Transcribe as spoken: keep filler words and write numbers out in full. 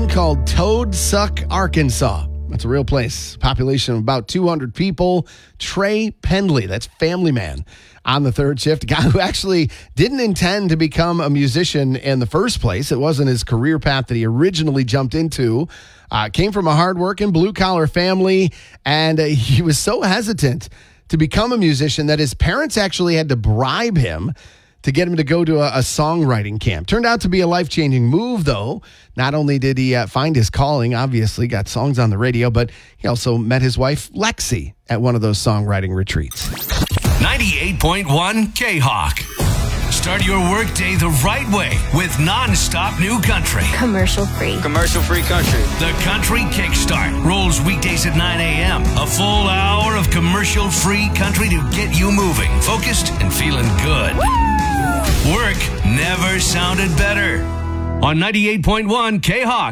called Toad Suck, Arkansas. That's a real place. Population of about two hundred people. Trey Pendley, that's Family Man, on the third shift. A guy who actually didn't intend to become a musician in the first place. It wasn't his career path that he originally jumped into. Uh, came from a hardworking blue-collar family, and uh, he was so hesitant to become a musician that his parents actually had to bribe him to get him to go to a, a songwriting camp. Turned out to be a life-changing move, though. Not only did he uh, find his calling, obviously got songs on the radio, but he also met his wife, Lexi, at one of those songwriting retreats. ninety-eight point one K-Hawk. Start your workday the right way with non-stop new country. Commercial free. Commercial free country. The Country Kickstart rolls weekdays at nine a.m. A full hour of commercial free country to get you moving, focused, and feeling good. Work never sounded better. On ninety-eight point one K-Hawk.